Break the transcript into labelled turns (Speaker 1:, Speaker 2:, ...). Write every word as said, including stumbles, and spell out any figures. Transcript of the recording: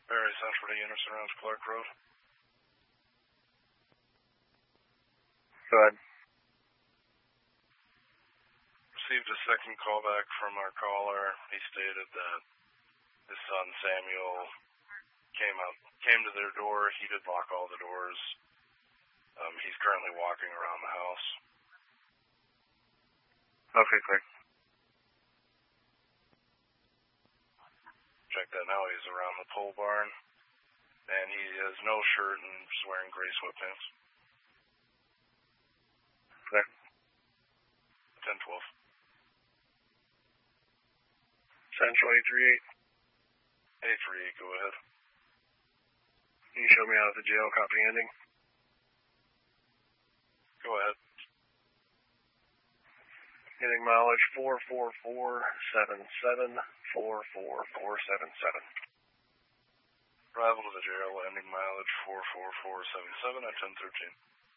Speaker 1: Barry Central to Unison around Clark Road.
Speaker 2: Go ahead.
Speaker 1: Received a second call back from our caller. He stated that his son Samuel came out, came to their door. He did lock all the doors. Um, he's currently walking around the house.
Speaker 2: Okay, clear.
Speaker 1: Check that now. He's around the pole barn. And he has no shirt and is wearing gray sweatpants.
Speaker 2: Clear.
Speaker 1: ten twelve.
Speaker 2: Central eight three eight.
Speaker 1: eight three eight, go ahead.
Speaker 2: Can you show me out of the jail, copy ending?
Speaker 1: Go ahead.
Speaker 2: Getting mileage four four four seven seven, four four four seven seven.
Speaker 1: Arrival to the jail, ending mileage four four four seven seven at ten thirteen.